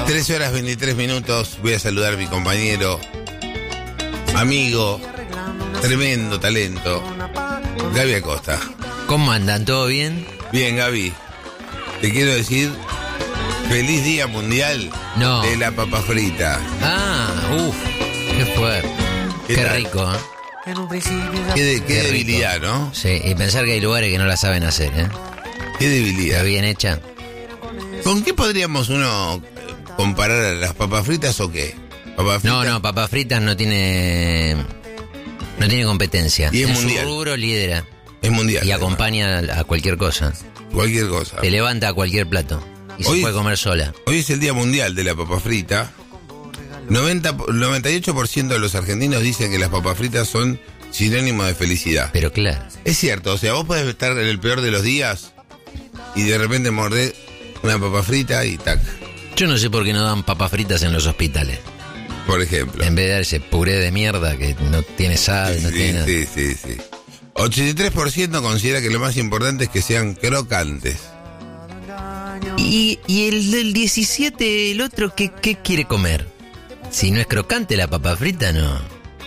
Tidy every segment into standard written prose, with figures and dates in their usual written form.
13:23. Voy a saludar a mi compañero, amigo, tremendo talento, Gaby Acosta. ¿Cómo andan? ¿Todo bien? Bien, Gaby. Te quiero decir, feliz Día Mundial de la papa frita. Qué fuerte. Qué rico, ¿eh? Qué debilidad, ¿no? Sí, y pensar que hay lugares que no la saben hacer, ¿eh? Qué debilidad. Está bien hecha. ¿Con qué podríamos uno comparar a las papas fritas o qué? No, papas fritas no tiene competencia. Y es en mundial. Su rubro lidera. Es mundial. Y además. acompaña a cualquier cosa. Cualquier cosa. Te levanta a cualquier plato. Y se puede comer sola. Hoy es el Día Mundial de la papa frita. 98% de los argentinos dicen que las papas fritas son sinónimo de felicidad. Pero claro. Es cierto, o sea, vos podés estar en el peor de los días y de repente mordés una papa frita y tac. Yo no sé por qué no dan papas fritas en los hospitales. Por ejemplo. En vez de dar ese puré de mierda que no tiene sal, no tiene nada. Sí. 83% considera que lo más importante es que sean crocantes. Y el del 17, el otro, ¿qué quiere comer? Si no es crocante la papa frita, no.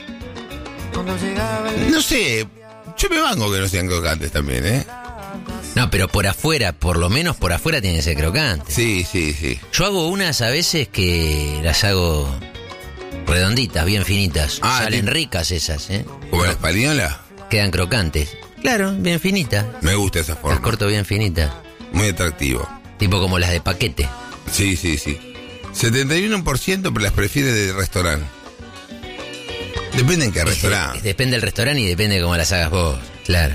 No sé, yo me banco que no sean crocantes también, ¿eh? No, pero por afuera, por lo menos por afuera tiene que ser crocante. Sí. Yo hago unas a veces que las hago redonditas, bien finitas. Salen ricas esas, ¿eh? ¿Como la española? Quedan crocantes. Claro, bien finitas. Me gusta esa forma. Las corto bien finitas. Muy atractivo. Tipo como las de paquete. Sí. 71% las prefiere de restaurante. Depende en qué restaurante. Depende del restaurante y depende de cómo las hagas vos, claro.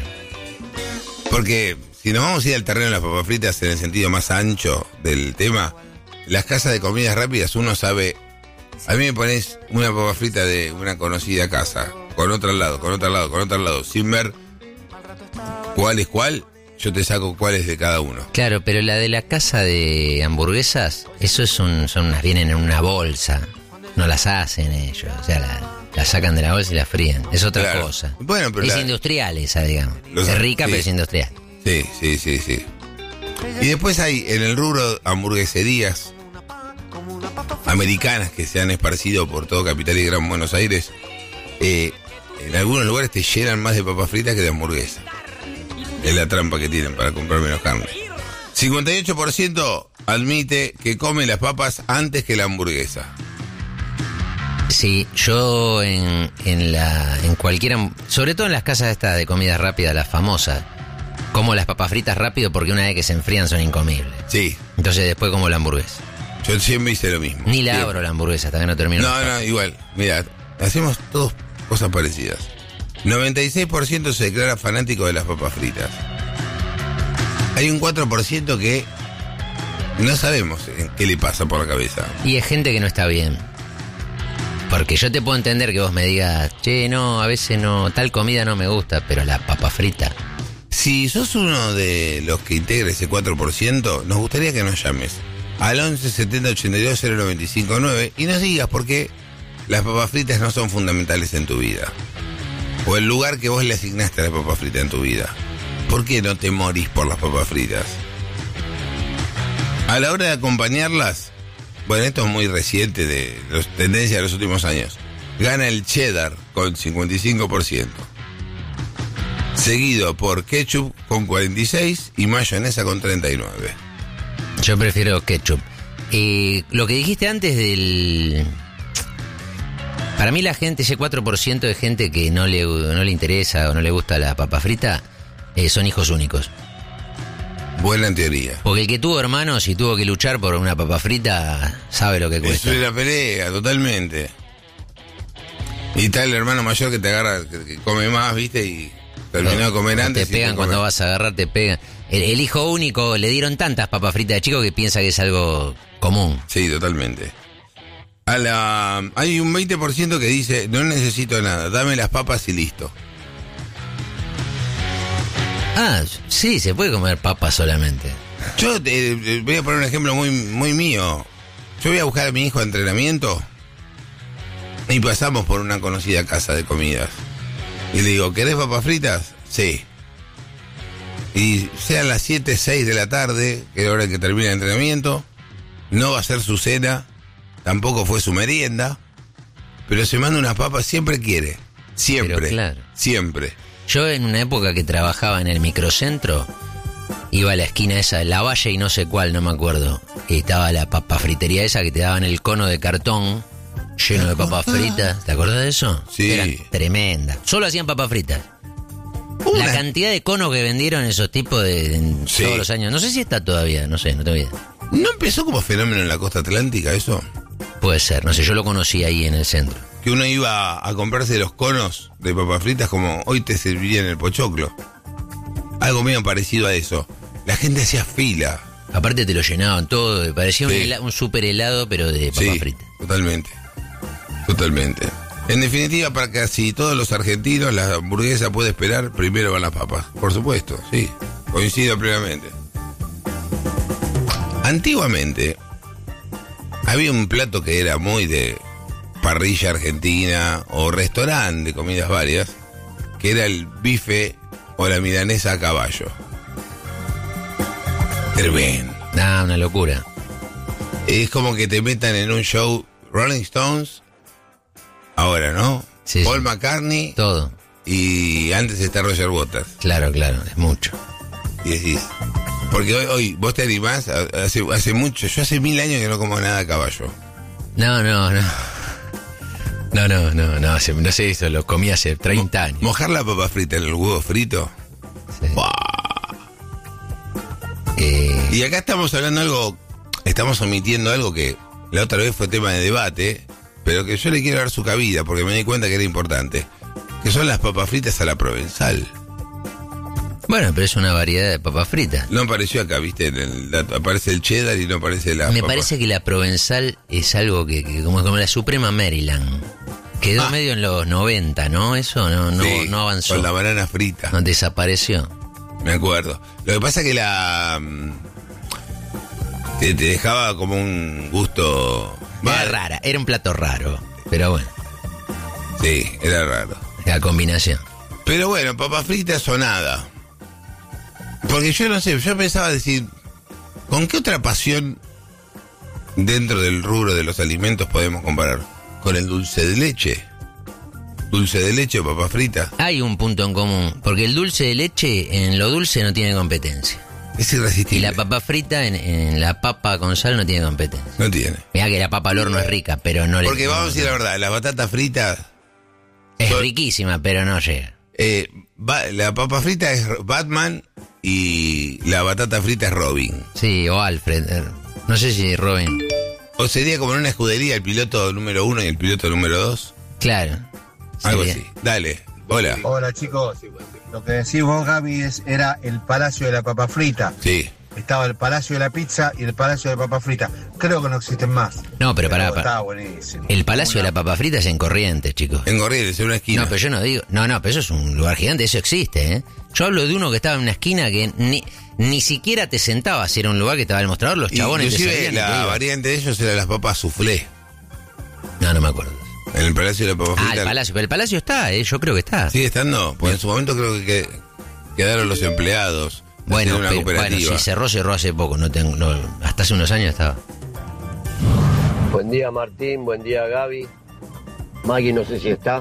Porque si nos vamos a ir al terreno de las papas fritas en el sentido más ancho del tema, las casas de comidas rápidas uno sabe. A mí me pones una papa frita de una conocida casa, con otra al lado, sin ver cuál es cuál, yo te saco cuál es de cada uno. Claro, pero la de la casa de hamburguesas, eso son unas, vienen en una bolsa, no las hacen ellos, o sea, la sacan de la bolsa y la fríen, es otra cosa. Bueno, pero es industrial esa, digamos. Es rica, pero es industrial. Sí. Y después hay en el rubro hamburgueserías americanas que se han esparcido por todo Capital y Gran Buenos Aires. En algunos lugares te llenan más de papas fritas que de hamburguesas. Es la trampa que tienen para comprar menos carne. 58% admite que come las papas antes que la hamburguesa. Sí, yo en cualquiera, sobre todo en las casas estas de comida rápida, las famosas, como las papas fritas rápido porque una vez que se enfrían son incomibles. Sí. Entonces después como la hamburguesa. Yo siempre hice lo mismo. Ni la abro la hamburguesa hasta que no termino. No, igual. Mira, hacemos todos cosas parecidas. 96% se declara fanático de las papas fritas. Hay un 4% que no sabemos qué le pasa por la cabeza. Y es gente que no está bien. Porque yo te puedo entender que vos me digas, che, no, a veces no, tal comida no me gusta, pero la papa frita. Si sos uno de los que integra ese 4%, nos gustaría que nos llames al 11 70 82 0959 y nos digas por qué las papas fritas no son fundamentales en tu vida. O el lugar que vos le asignaste a la papa frita en tu vida. ¿Por qué no te morís por las papas fritas? A la hora de acompañarlas, bueno, esto es muy reciente de las tendencias de los últimos años. Gana el cheddar con 55%. Seguido por ketchup con 46% y mayonesa con 39%. Yo prefiero ketchup. Lo que dijiste antes del... Para mí la gente, ese 4% de gente que no le interesa o no le gusta la papa frita, son hijos únicos. Buena en teoría. Porque el que tuvo hermanos y tuvo que luchar por una papa frita, sabe lo que cuesta. Eso es la pelea, totalmente. Y está el hermano mayor que te agarra, que come más, ¿viste? Y terminó de comer antes. Te pegan cuando vas a agarrar, te pegan. El hijo único le dieron tantas papas fritas de chico que piensa que es algo común. Sí, totalmente. Hay un 20% que dice, no necesito nada, dame las papas y listo. Sí, se puede comer papas solamente. Yo voy a poner un ejemplo muy mío. Yo voy a buscar a mi hijo a entrenamiento y pasamos por una conocida casa de comidas. Y le digo, ¿querés papas fritas? Sí. Y sean las 7, 6 de la tarde, que es la hora que termina el entrenamiento, no va a ser su cena, tampoco fue su merienda, pero se manda unas papas, siempre quiere. Siempre. Pero claro. Siempre. Yo en una época que trabajaba en el microcentro, iba a la esquina esa, La Valle y no sé cuál, no me acuerdo. Y estaba la papa fritería esa que te daban el cono de cartón lleno de papas fritas. ¿Te acordás de eso? Sí. Era tremenda. Solo hacían papas fritas. La cantidad de conos que vendieron esos tipos en Sí. todos los años. No sé si está todavía, no sé, no tengo idea. ¿No empezó como fenómeno en la costa atlántica eso? Puede ser, no sé, yo lo conocí ahí en el centro. Que uno iba a comprarse los conos de papas fritas como hoy te serviría en el pochoclo. Algo medio parecido a eso. La gente hacía fila. Aparte te lo llenaban todo, parecía Sí. un super helado, pero de papas Sí, fritas. totalmente. Totalmente. En definitiva, para casi todos los argentinos, la hamburguesa puede esperar, primero van las papas. Por supuesto, sí. Coincido plenamente. Antiguamente, había un plato que era muy de parrilla argentina o restaurante de comidas varias, que era el bife o la milanesa a caballo. Tremendo. Ah, una locura. Es como que te metan en un show Rolling Stones, ahora, ¿no? Sí, Paul sí. McCartney Todo. y antes está Roger Waters. Claro, es mucho. Y decís, porque hoy vos te animás, hace mucho, yo hace 1000 años que no como nada a caballo. No, no sé eso, lo comí hace 30 años. Mojar la papa frita en el huevo frito. Sí. ¡Buah! Y acá estamos hablando algo, estamos omitiendo algo que la otra vez fue tema de debate, pero que yo le quiero dar su cabida porque me di cuenta que era importante, que son las papas fritas a la provenzal. Bueno, pero es una variedad de papas fritas. No apareció acá, viste, en el dato, aparece el cheddar y no aparece la Me papa. parece que la provenzal es algo que como la Suprema Maryland. Quedó medio en los 90, ¿no? Eso Sí, no avanzó. con la banana frita. No, desapareció. Me acuerdo. Lo que pasa es que te dejaba como un gusto... Era rara, era un plato raro. Pero bueno, Sí, era raro. la combinación. Pero bueno, papas fritas o nada. Porque yo no sé, yo pensaba decir, ¿con qué otra pasión dentro del rubro de los alimentos podemos comparar? ¿Con el dulce de leche? ¿Dulce de leche o papas fritas? Hay un punto en común, porque el dulce de leche en lo dulce no tiene competencia. Es Y irresistible. la papa frita en la papa con sal no tiene competencia. No tiene. Mirá que la papa al horno es rica, pero no le... Porque vamos a decir la verdad, las batatas fritas... Es son- riquísima, pero no llega. la papa frita es Batman y la batata frita es Robin. Sí, o Alfred. No sé si Robin. O sería como en una escudería el piloto número 1 y el piloto número 2. Claro. Algo Sí. así. Dale, hola. Hola chicos, lo que decís vos Gaby era el Palacio de la Papa Frita. Sí. Estaba el Palacio de la Pizza y el Palacio de la Papa Frita. Creo que no existen más. No, pero pará. Estaba buenísimo. El Palacio de la Papa Frita es en Corrientes, chicos. En Corrientes, en una esquina. No, pero yo no digo... No, pero eso es un lugar gigante, eso existe, ¿eh? Yo hablo de uno que estaba en una esquina que ni siquiera te sentabas, si era un lugar que estaba al mostrador, los chabones te Inclusive servían y te la iban. variante de ellos era las papas soufflé. No me acuerdo. En el Palacio de la Papa Ah, Frita. el Palacio. Pero el Palacio está, yo creo que está. ¿Sigue estando? Pues en su momento creo que quedaron los empleados. Bueno, haciendo una pero, bueno, cooperativa. si cerró hace poco, hasta hace unos años estaba. Buen día Martín, buen día Gaby. Maggie no sé si está.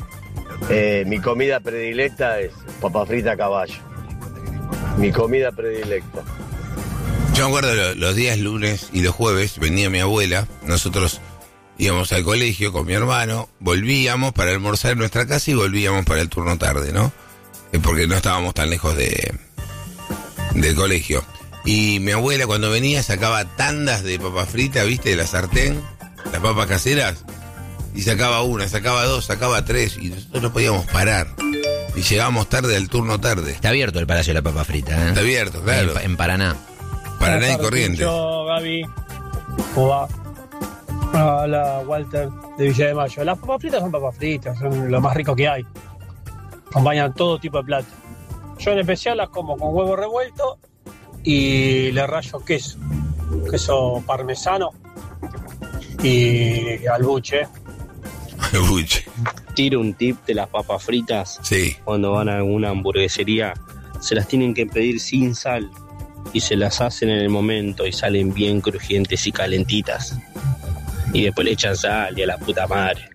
Mi comida predilecta es papa frita a caballo. Mi comida predilecta. Yo me acuerdo los días lunes y los jueves venía mi abuela, nosotros íbamos al colegio con mi hermano, volvíamos para almorzar en nuestra casa y volvíamos para el turno tarde, ¿no? Porque no estábamos tan lejos del colegio. Y mi abuela cuando venía sacaba tandas de papas fritas, ¿viste? De la sartén, las papas caseras, y sacaba una, sacaba dos, sacaba tres, y nosotros no podíamos parar. Y llegábamos tarde al turno tarde. Está abierto el Palacio de la Papa Frita, ¿eh? Está abierto, claro. En Paraná. Paraná y Corrientes. Yo, Gaby, ¿cómo va? Hola, Walter, de Villa de Mayo. Las papas fritas son papas fritas, son lo más rico que hay. Acompañan todo tipo de plato. Yo en especial las como con huevo revuelto y le rayo queso parmesano y albuche. Uche. Tiro un tip de las papas fritas. Sí. Cuando van a alguna hamburguesería, se las tienen que pedir sin sal y se las hacen en el momento y salen bien crujientes y calentitas. y después le echan sal y a la puta madre.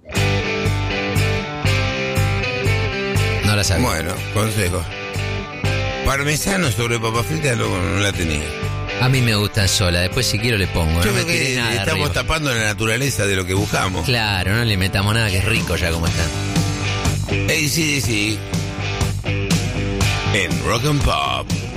No la sabía. Bueno, consejo. Parmesano sobre papas fritas no la tenía. A mí me gustan sola, después si quiero le pongo. Yo no me creo tiré que nada estamos arriba. tapando la naturaleza de lo que buscamos. Claro, no le metamos nada, que es rico ya como está. AC/DC en Rock and Pop.